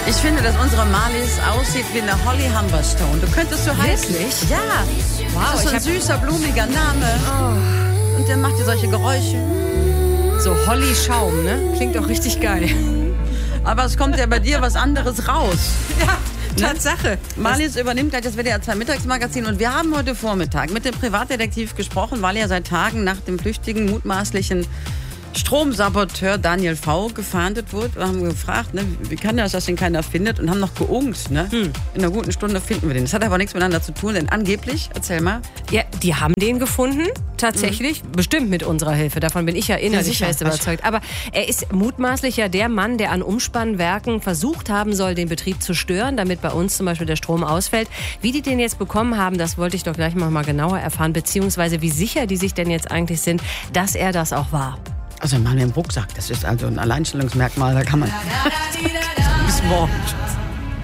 Ich finde, dass unsere Marlies aussieht wie eine Holly Humberstone. Du könntest so heißen. Wirklich? Ja. Wow, Das ist so ein süßer, blumiger Name. Oh. Und der macht dir solche Geräusche. So Holly Schaum, ne? Klingt auch richtig geil. Aber es kommt ja bei dir was anderes raus. Ja, Tatsache. Marlies übernimmt gleich das WDR 2 Mittagsmagazin und wir haben heute Vormittag mit dem Privatdetektiv gesprochen, weil er seit Tagen nach dem flüchtigen, mutmaßlichen Stromsaboteur Daniel V. gefahndet wurde. Wir haben gefragt, ne, wie kann das, dass den keiner findet, und haben noch geungt. Ne? In einer guten Stunde finden wir den. Das hat aber nichts miteinander zu tun, denn angeblich, erzähl mal. Ja, die haben den gefunden, tatsächlich. Bestimmt mit unserer Hilfe. Davon bin ich ja innerlich fest überzeugt. Aber er ist mutmaßlich ja der Mann, der an Umspannwerken versucht haben soll, den Betrieb zu stören, damit bei uns zum Beispiel der Strom ausfällt. Wie die den jetzt bekommen haben, das wollte ich doch gleich mal genauer erfahren. Beziehungsweise wie sicher die sich denn jetzt eigentlich sind, dass er das auch war. Also ein Mann im Rucksack, das ist also ein Alleinstellungsmerkmal, da kann man... Bis morgen.